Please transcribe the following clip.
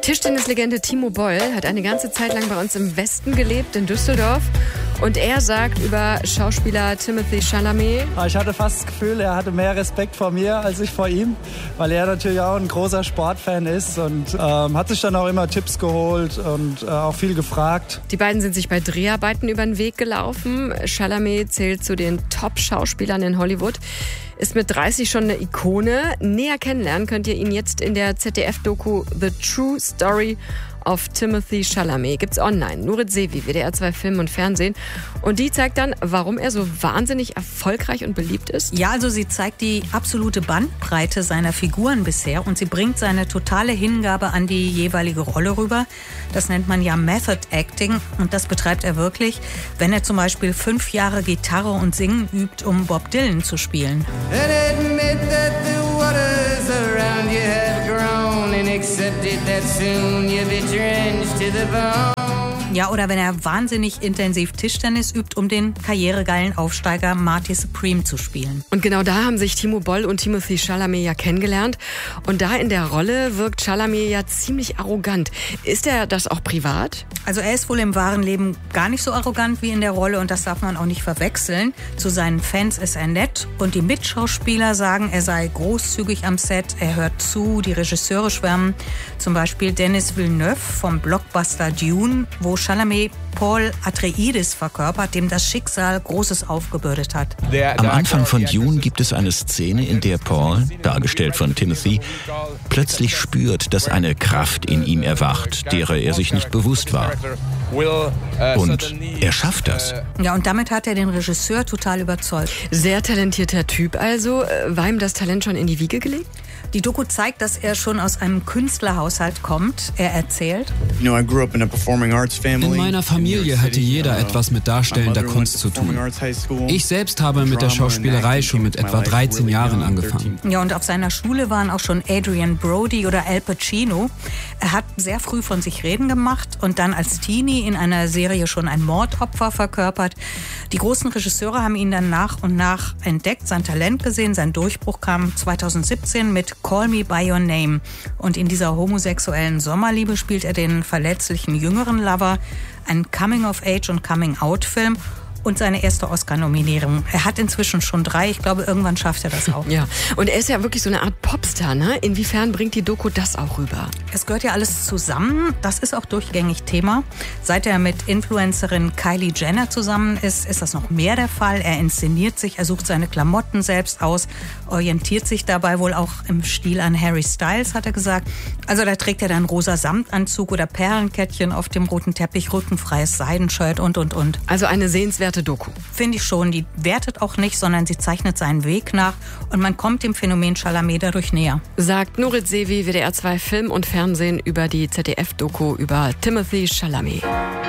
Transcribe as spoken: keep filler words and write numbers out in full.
Tischtennislegende Timo Boll hat eine ganze Zeit lang bei uns im Westen gelebt, in Düsseldorf. Und er sagt über Schauspieler Timothée Chalamet: Ich hatte fast das Gefühl, er hatte mehr Respekt vor mir als ich vor ihm, weil er natürlich auch ein großer Sportfan ist und ähm, hat sich dann auch immer Tipps geholt und äh, auch viel gefragt. Die beiden sind sich bei Dreharbeiten über den Weg gelaufen. Chalamet zählt zu den Top-Schauspielern in Hollywood, ist mit dreißig schon eine Ikone. Näher kennenlernen könnt ihr ihn jetzt in der Z D F-Doku The True Story of Timothée Chalamet. Gibt's online. Nurit Sevi, W D R zwei Film und Fernsehen. Und die zeigt dann, warum er so wahnsinnig erfolgreich und beliebt ist. Ja, also sie zeigt die absolute Bandbreite seiner Figuren bisher und sie bringt seine totale Hingabe an die jeweilige Rolle rüber. Das nennt man ja Method Acting und das betreibt er wirklich, wenn er zum Beispiel fünf Jahre Gitarre und Singen übt, um Bob Dylan zu spielen. Ja, oder wenn er wahnsinnig intensiv Tischtennis übt, um den karrieregeilen Aufsteiger Marty Supreme zu spielen. Und genau da haben sich Timo Boll und Timothée Chalamet ja kennengelernt. Und da in der Rolle wirkt Chalamet ja ziemlich arrogant. Ist er das auch privat? Also er ist wohl im wahren Leben gar nicht so arrogant wie in der Rolle und das darf man auch nicht verwechseln. Zu seinen Fans ist er nett und die Mitschauspieler sagen, er sei großzügig am Set, er hört zu, die Regisseure schwärmen. Zum Beispiel Denis Villeneuve vom Blockbuster Dune, wo Chalamet Paul Atreides verkörpert, dem das Schicksal Großes aufgebürdet hat. Am Anfang von Dune gibt es eine Szene, in der Paul, dargestellt von Timothy, plötzlich spürt, dass eine Kraft in ihm erwacht, derer er sich nicht bewusst war. Und er schafft das. Ja, und damit hat er den Regisseur total überzeugt. Sehr talentierter Typ also. War ihm das Talent schon in die Wiege gelegt? Die Doku zeigt, dass er schon aus einem Künstlerhaushalt kommt. Er erzählt: In meiner Familie hatte jeder etwas mit darstellender Kunst zu tun. Ich selbst habe mit der Schauspielerei schon mit etwa dreizehn Jahren angefangen. Ja, und auf seiner Schule waren auch schon Adrian Brody oder Al Pacino. Er hat sehr früh von sich reden gemacht und dann als Teenie in einer Serie schon ein Mordopfer verkörpert. Die großen Regisseure haben ihn dann nach und nach entdeckt, sein Talent gesehen. Sein Durchbruch kam zweitausendsiebzehn mit Call Me By Your Name. Und in dieser homosexuellen Sommerliebe spielt er den verletzlichen jüngeren Lover, ein Coming-of-Age- und Coming-out-Film und seine erste Oscar-Nominierung. Er hat inzwischen schon drei. Ich glaube, irgendwann schafft er das auch. Ja, und er ist ja wirklich so eine Art Popstar, ne? Inwiefern bringt die Doku das auch rüber? Es gehört ja alles zusammen. Das ist auch durchgängig Thema. Seit er mit Influencerin Kylie Jenner zusammen ist, ist das noch mehr der Fall. Er inszeniert sich, er sucht seine Klamotten selbst aus, orientiert sich dabei wohl auch im Stil an Harry Styles, hat er gesagt. Also da trägt er dann rosa Samtanzug oder Perlenkettchen auf dem roten Teppich, rückenfreies Seidenshirt und, und, und. Also eine sehenswerte Doku. Finde ich schon. Die wertet auch nicht, sondern sie zeichnet seinen Weg nach und man kommt dem Phänomen Chalamet dadurch näher. Sagt Nurit Sevi, W D R zwei Film und Fernsehen über die Z D F-Doku über Timothée Chalamet.